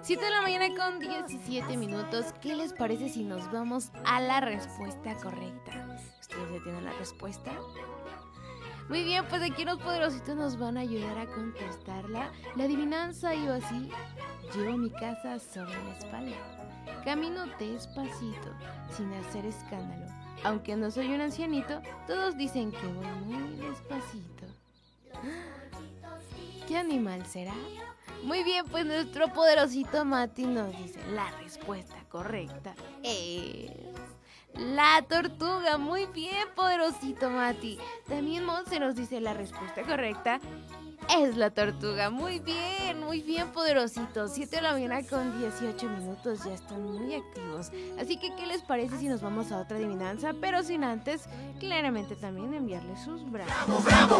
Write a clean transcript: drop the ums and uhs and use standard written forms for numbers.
7 de la mañana con 17 minutos. ¿Qué les parece si nos vamos a la respuesta correcta? ¿Ustedes ya tienen la respuesta? Muy bien, pues aquí los poderositos nos van a ayudar a contestarla. La adivinanza iba así: llevo mi casa sobre la espalda, camino despacito, sin hacer escándalo. Aunque no soy un ancianito, todos dicen que voy muy despacito. ¿Qué animal será? Muy bien, pues nuestro poderosito Mati nos dice la respuesta correcta es la tortuga. Muy bien, poderosito Mati. También Monse nos dice la respuesta correcta es la tortuga. Muy bien, poderositos. 7 de la mañana con 18 minutos, ya están muy activos. Así que, ¿qué les parece si nos vamos a otra adivinanza? Pero sin antes, claramente también enviarles sus brazos. ¡Bravo,